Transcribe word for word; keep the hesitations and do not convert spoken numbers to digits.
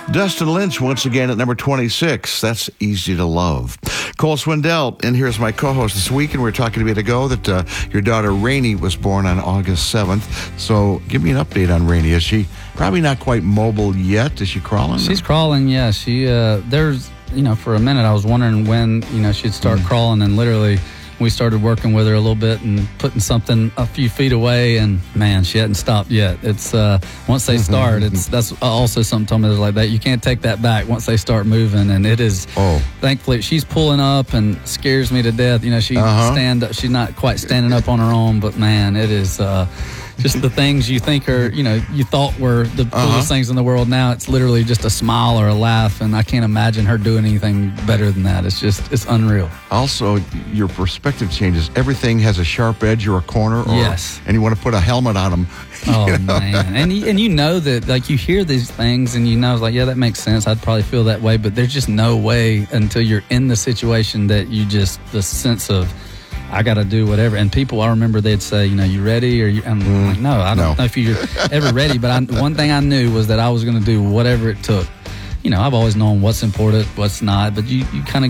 Dustin Lynch once again at number twenty-six. That's Easy to Love. Cole Swindell, and here's my co-host this week, and we were talking a bit ago that uh, your daughter Rainey was born on August seventh. So give me an update on Rainey. Is she probably not quite mobile yet? Is she crawling? She's crawling, yeah. She uh, there's you know for a minute I was wondering when you know she'd start mm. crawling, and literally we started working with her a little bit and putting something a few feet away, and man, she hadn't stopped yet. It's uh, once they start, it's that's also something told me like that. You can't take that back once they start moving, and it is. Oh, thankfully she's pulling up and scares me to death. You know, she uh-huh. stand up. She's not quite standing up on her own, but man, it is. Uh, Just the things you think are, you know, you thought were the coolest uh-huh. things in the world. Now it's literally just a smile or a laugh, and I can't imagine her doing anything better than that. It's just, it's unreal. Also, your perspective changes. Everything has a sharp edge or a corner. Or, yes. And you want to put a helmet on them. Oh, you know? man. And you, and you know that, like, you hear these things, and you know, it's like, yeah, that makes sense. I'd probably feel that way. But there's just no way until you're in the situation that you just, the sense of, I got to do whatever. And people, I remember they'd say, you know, you ready? Or you, I'm mm, like, no, I don't no. know if you're ever ready. But I, one thing I knew was that I was going to do whatever it took. You know, I've always known what's important, what's not. But you, you kind of